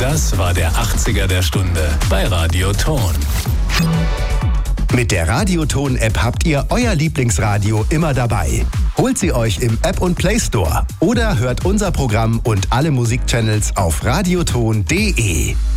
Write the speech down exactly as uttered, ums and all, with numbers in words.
Das war der achtziger der Stunde bei Radio Ton. Mit der Radio Ton App habt ihr euer Lieblingsradio immer dabei. Holt sie euch im App und Play Store oder hört unser Programm und alle Musikchannels auf radioton punkt de.